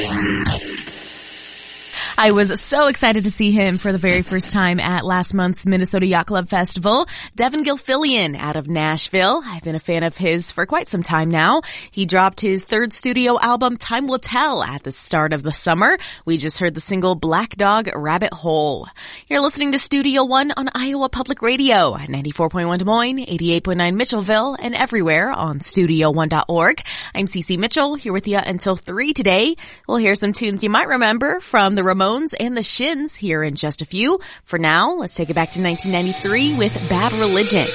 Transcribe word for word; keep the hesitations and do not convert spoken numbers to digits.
I was so excited to see him for the very first time at last month's Minnesota Yacht Club Festival. Devin Gilfillian out of Nashville. I've been a fan of his for quite some time now. He dropped his third studio album, Time Will Tell, at the start of the summer. We just heard the single Black Dog Rabbit Hole. You're listening to Studio One on Iowa Public Radio, ninety-four point one Des Moines, eighty-eight point nine Mitchellville, and everywhere on studio one dot org. I'm Cece Mitchell, here with you until three today. We'll hear some tunes you might remember from the Ramones and the Shins here in just a few. For now, let's take it back to nineteen ninety-three with Bad Religion.